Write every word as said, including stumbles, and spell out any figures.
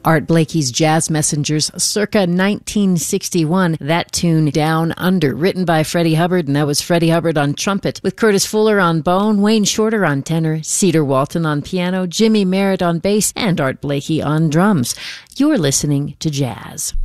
Art Blakey's Jazz Messengers circa nineteen sixty-one. That tune, Down Under, written by Freddie Hubbard, and that was Freddie Hubbard on trumpet, with Curtis Fuller on bone, Wayne Shorter on tenor, Cedar Walton on piano, Jimmy Merritt on bass, and Art Blakey on drums. You're listening to Jazz.